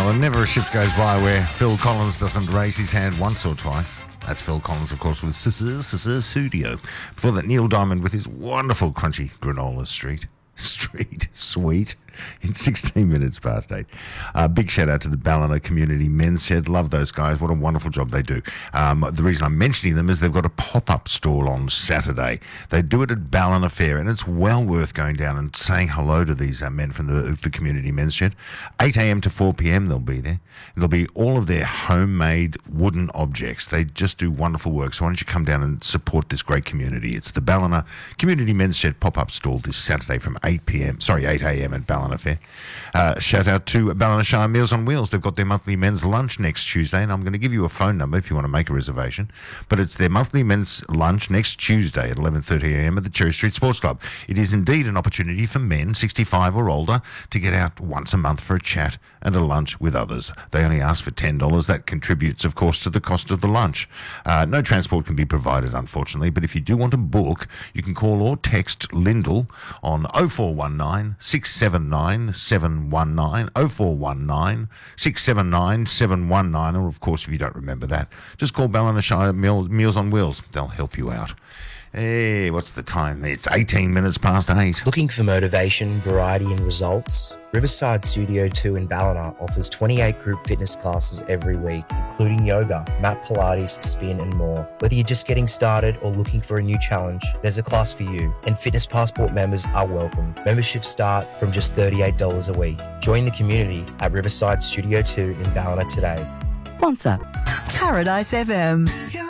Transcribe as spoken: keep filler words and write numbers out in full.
Well, never a shift goes by where Phil Collins doesn't raise his hand once or twice. That's Phil Collins, of course, with Studio. Before that, Neil Diamond with his wonderful crunchy granola street. Street Sweet in sixteen minutes past eight. Uh, big shout out to the Ballina Community Men's Shed. Love those guys. What a wonderful job they do. Um, the reason I'm mentioning them is they've got a pop-up stall on Saturday. They do it at Ballina Fair, and it's well worth going down and saying hello to these uh, men from the, the Community Men's Shed. eight a.m. to four p.m. they'll be there. There'll be all of their homemade wooden objects. They just do wonderful work. So why don't you come down and support this great community? It's the Ballina Community Men's Shed pop-up stall this Saturday from eight p.m. Sorry, eight a.m. at Ballina Fair. Uh, shout out to Ballina Shire Meals on Wheels. They've got their monthly men's lunch next Tuesday, and I'm going to give you a phone number if you want to make a reservation. But it's their monthly men's lunch next Tuesday at eleven thirty a.m. at the Cherry Street Sports Club. It is indeed an opportunity for men sixty-five or older to get out once a month for a chat and a lunch with others. They only ask for ten dollars. That contributes, of course, to the cost of the lunch. Uh, no transport can be provided, unfortunately, but if you do want to book, you can call or text Lyndall on oh four one nine, six seven nine, seven one nine, oh four one nine, six seven nine, seven one nine, or of course, if you don't remember that, just call Ballina Shire Meals, Meals on Wheels. They'll help you out. Hey, what's the time? It's eighteen minutes past eight. Looking for motivation, variety and results? Riverside Studio two in Ballina offers twenty-eight group fitness classes every week, including yoga, mat Pilates, spin and more. Whether you're just getting started or looking for a new challenge, there's a class for you, and Fitness Passport members are welcome. Memberships start from just thirty-eight dollars a week. Join the community at Riverside Studio two in Ballina today. Sponsor Paradise F M.